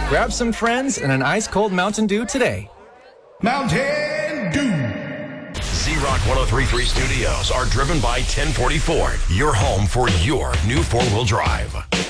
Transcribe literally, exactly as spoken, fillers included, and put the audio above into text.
Grab some friends and an ice-cold Mountain Dew today. Mountain Dew. Z-Rock ten thirty-three Studios are driven by ten forty Ford, your home for your new four-wheel drive.